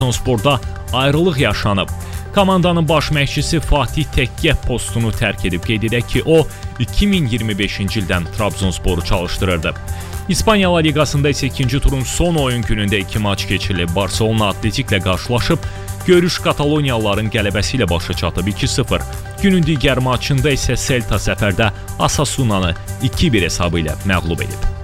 Trabzonsporda ayrılıq yaşanıb. Komandanın baş məşqçisi Fatih Tekke postunu tərk edib. Qeyd edək ki, o 2025-ci ildən Trabzonsporu çalışdırırdı. İspanya La Liqasında isə ikinci turun son oyun günündə 2 maç keçirilib. Barcelona Atletiklə qarşılaşıb. Görüş Kataloniyalıların qələbəsi ilə başa çatıb 2-0. Günün digər maçında isə Celta səfərdə Asasunanı 2-1 hesabı ilə məğlub edib.